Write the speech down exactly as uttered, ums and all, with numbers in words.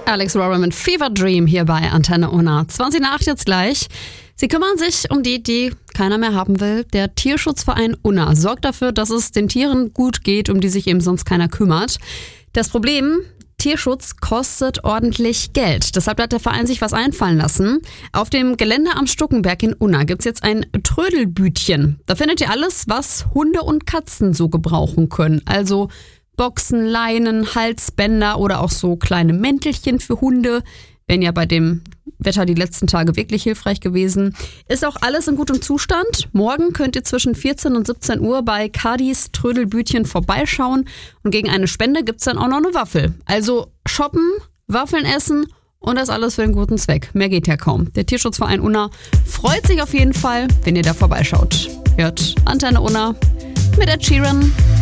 Alex Rora mit Fever Dream hier bei Antenne Unna. zwanzig nach acht jetzt gleich. Sie kümmern sich um die, die keiner mehr haben will. Der Tierschutzverein Unna sorgt dafür, dass es den Tieren gut geht, um die sich eben sonst keiner kümmert. Das Problem: Tierschutz kostet ordentlich Geld. Deshalb hat der Verein sich was einfallen lassen. Auf dem Gelände am Stuckenberg in Unna gibt's jetzt ein Trödelbütchen. Da findet ihr alles, was Hunde und Katzen so gebrauchen können. Also Boxen, Leinen, Halsbänder oder auch so kleine Mäntelchen für Hunde. Wären ja bei dem Wetter die letzten Tage wirklich hilfreich gewesen. Ist auch alles in gutem Zustand. Morgen könnt ihr zwischen vierzehn und siebzehn Uhr bei Kadis Trödelbütchen vorbeischauen. Und gegen eine Spende gibt's dann auch noch eine Waffel. Also shoppen, Waffeln essen und das alles für den guten Zweck. Mehr geht ja kaum. Der Tierschutzverein Unna freut sich auf jeden Fall, wenn ihr da vorbeischaut. Hört Antenne Unna mit Ed Sheeran.